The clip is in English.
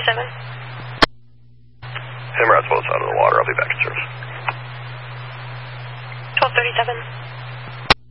1237. Hammerhead's boat's out of the water. I'll be back in service. 1237.